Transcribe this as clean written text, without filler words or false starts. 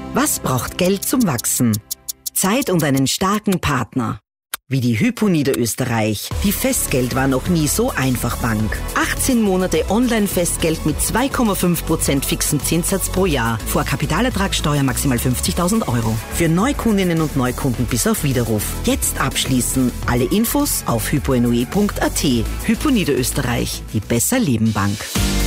Was braucht Geld zum Wachsen? Zeit und einen starken Partner. Wie die Hypo Niederösterreich. Die Festgeld war noch nie so einfach Bank. 18 Monate Online-Festgeld mit 2,5% fixen Zinssatz pro Jahr. Vor Kapitalertragssteuer maximal 50.000 Euro. Für Neukundinnen und Neukunden bis auf Widerruf. Jetzt abschließen. Alle Infos auf hyponoe.at. Hypo Niederösterreich. Die Besser Leben Bank.